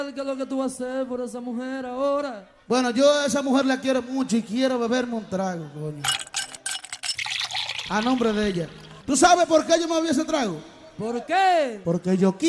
¿Qué es lo que tú vas a hacer por esa mujer ahora? Bueno, yo a esa mujer la quiero mucho y quiero beberme un trago, coño. A nombre de ella. ¿Tú sabes por qué yo me bebí ese trago? ¿Por qué? Porque yo quiero.